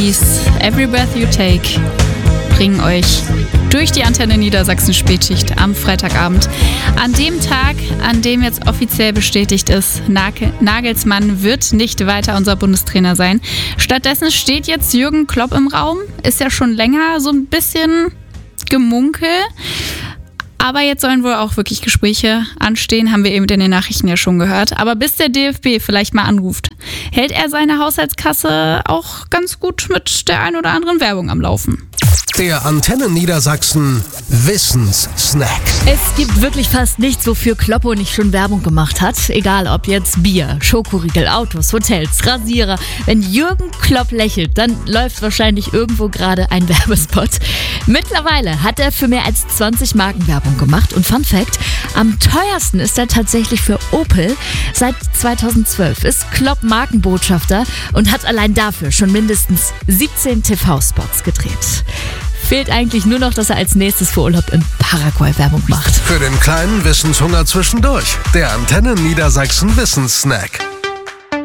Bees, Every Breath You Take bringen euch durch die Antenne Niedersachsen Spätschicht am Freitagabend. An dem Tag, an dem jetzt offiziell bestätigt ist, Nagelsmann wird nicht weiter unser Bundestrainer sein. Stattdessen steht jetzt Jürgen Klopp im Raum. Ist ja schon länger so ein bisschen Gemunkel. Aber jetzt sollen wohl auch wirklich Gespräche anstehen, haben wir eben in den Nachrichten ja schon gehört. Aber bis der DFB vielleicht mal anruft, hält er seine Haushaltskasse auch ganz gut mit der ein oder anderen Werbung am Laufen. Der Antenne Niedersachsen Wissenssnack. Es gibt wirklich fast nichts, wofür Kloppo nicht schon Werbung gemacht hat. Egal ob jetzt Bier, Schokoriegel, Autos, Hotels, Rasierer. Wenn Jürgen Klopp lächelt, dann läuft wahrscheinlich irgendwo gerade ein Werbespot. Mittlerweile hat er für mehr als 20 Marken Werbung gemacht. Und Fun Fact, am teuersten ist er tatsächlich für Opel. Seit 2012 ist Klopp Markenbotschafter und hat allein dafür schon mindestens 17 TV-Spots gedreht. Fehlt eigentlich nur noch, dass er als nächstes für Urlaub in Paraguay Werbung macht. Für den kleinen Wissenshunger zwischendurch. Der Antenne Niedersachsen Wissenssnack.